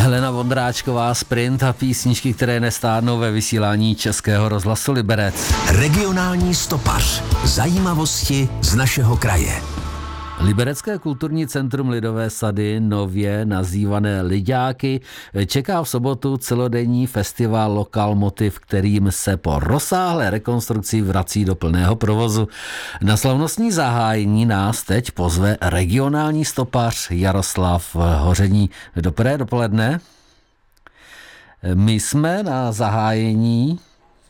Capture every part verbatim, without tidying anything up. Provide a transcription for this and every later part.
Helena Vondráčková, Sprint a písničky, které nestárnou ve vysílání Českého rozhlasu Liberec. Regionální stopař. Zajímavosti z našeho kraje. Liberecké kulturní centrum Lidové sady, nově nazývané Liďáky, čeká v sobotu celodenní festival Lokal Motiv, kterým se po rozsáhlé rekonstrukci vrací do plného provozu. Na slavnostní zahájení nás teď pozve regionální stopař Jaroslav Hoření. Dobré dopoledne. My jsme na zahájení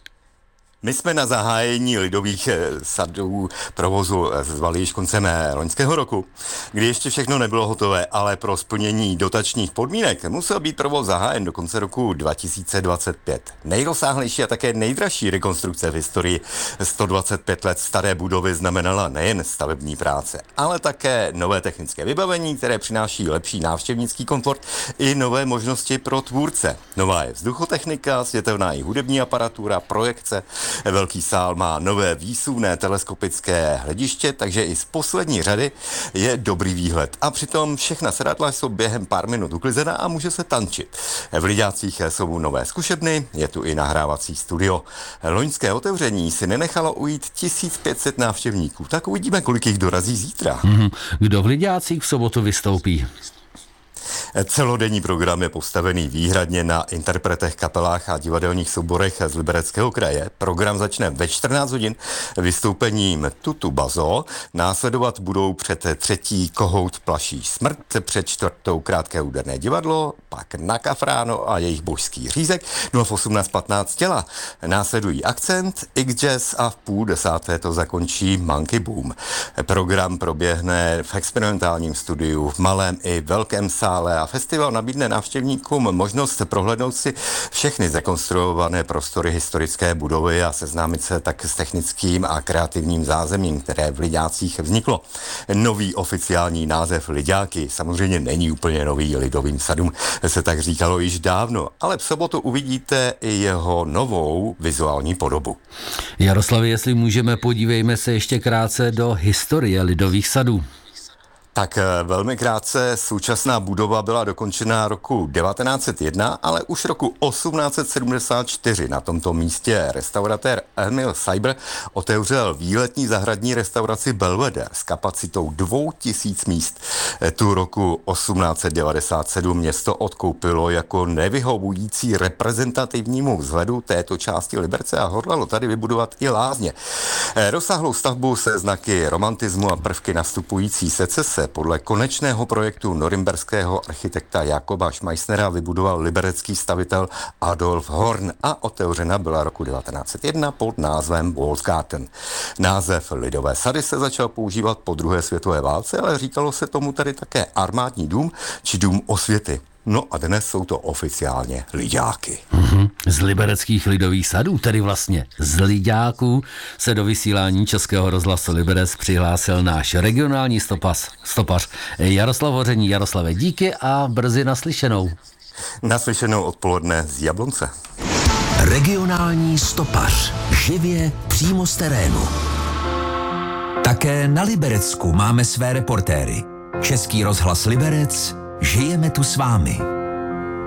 My jsme na zahájení Lidových sadů provozu zvali již koncem loňského roku, kdy ještě všechno nebylo hotové, ale pro splnění dotačních podmínek musel být provoz zahájen do konce roku dva tisíce dvacet pět. Nejrozsáhlejší a také nejdražší rekonstrukce v historii sto dvacet pět let staré budovy znamenala nejen stavební práce, ale také nové technické vybavení, které přináší lepší návštěvnický komfort i nové možnosti pro tvůrce. Nová je vzduchotechnika, světelná i hudební aparatura, projekce. Velký sál má nové výsuvné teleskopické hlediště, takže i z poslední řady je dobrý výhled. A přitom všechna sedadla jsou během pár minut uklizená a může se tančit. V Liďácích jsou nové zkušebny, je tu i nahrávací studio. Loňské otevření si nenechalo ujít tisíc pět set návštěvníků. Tak uvidíme, kolik jich dorazí zítra. Kdo v Liďácích v sobotu vystoupí? Celodenní program je postavený výhradně na interpretech, kapelách a divadelních souborech z Libereckého kraje. Program začne ve čtrnáct hodin vystoupením Tutu Bazo. Následovat budou před třetí Kohout plaší smrt, před čtvrtou Krátké úderné divadlo, pak Na kafráno a jejich božský řízek. No a v osmnáct patnáct těla následují Akcent, X-Jazz a v půl desáté to zakončí Monkey Boom. Program proběhne v experimentálním studiu, v malém i velkém sále a festival nabídne návštěvníkům možnost prohlédnout si všechny zrekonstruované prostory historické budovy a seznámit se tak s technickým a kreativním zázemím, které v Liďácích vzniklo. Nový oficiální název Liďáky samozřejmě není úplně nový, Lidovým sadům se tak říkalo již dávno, ale v sobotu uvidíte i jeho novou vizuální podobu. Jaroslavi, jestli můžeme, podívejme se ještě krátce do historie Lidových sadů. Tak velmi krátce, současná budova byla dokončena roku devatenáct set jedna, ale už roku osmnáct set sedmdesát čtyři na tomto místě restauratér Emil Seiber otevřel výletní zahradní restauraci Belvedere s kapacitou dvou tisíc míst. Tu roku osmnáct set devadesát sedm město odkoupilo jako nevyhovující reprezentativnímu vzhledu této části Liberce a hodlalo tady vybudovat i lázně. Rozsáhlou stavbu se znaky romantismu a prvky nastupující secese podle konečného projektu norimberského architekta Jakoba Schmeissnera vybudoval liberecký stavitel Adolf Horn a otevřena byla roku devatenáct set jedna pod názvem Waldgarten. Název Lidové sady se začal používat po druhé světové válce, ale říkalo se tomu tady také armádní dům či dům osvěty. No a dnes jsou to oficiálně Liďáky. Mm-hmm. Z libereckých Lidových sadů, tedy vlastně z Liďáků, se do vysílání Českého rozhlasu Liberec přihlásil náš regionální stopař, stopař Jaroslav Hoření. Jaroslave, díky a brzy naslyšenou. Naslyšenou odpoledne z Jablonce. Regionální stopař. Živě přímo z terénu. Také na Liberecku máme své reportéry. Český rozhlas Liberec. Žijeme tu s vámi.